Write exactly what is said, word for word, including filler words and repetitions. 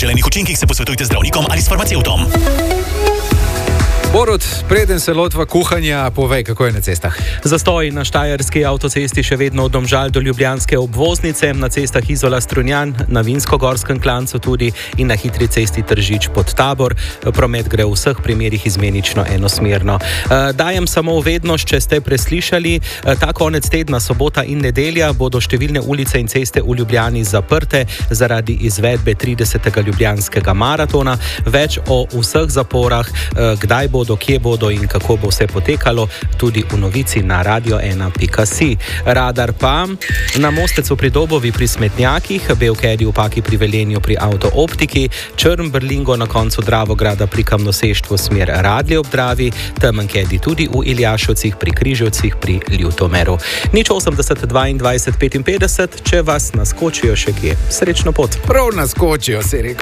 neželenih učinkih se posvetujte z zdravnikom ali s farmacevtom. Borut, preden se lotva kuhanja, povej, kako je na cestah. Zastoj na štajerski avtocesti še vedno od Domžal do ljubljanske obvoznice, na cestah Izola-Strunjan, na Vinskogorskem klancu tudi in na hitri cesti Tržič pod Tabor. Promet gre v vseh primerih izmenično enosmerno. Dajem samo vednost, če ste preslišali, ta konec tedna, sobota in nedelja, bodo številne ulice in ceste v Ljubljani zaprte zaradi izvedbe tridesetega ljubljanskega maratona. Več o vseh zaporah, kdaj bo bodo, kje bodo in kako bo vse potekalo, tudi v novici na radio ena pika si. Radar pa na Mostecu pri Dobovi pri Smetnjakih, Belkedi v Paki pri Velenju pri Avtooptiki, Črn Brlingo na koncu Dravograda pri Kamnoseštvu smer Radlje ob Dravi, Temenkedi tudi v Iljašovcih pri Križevcih pri Ljutomeru. Nič osemdeset dvaindvajset petinpetdeset, če vas naskočijo še kje. Srečno pot. Prav naskočijo, si rekel.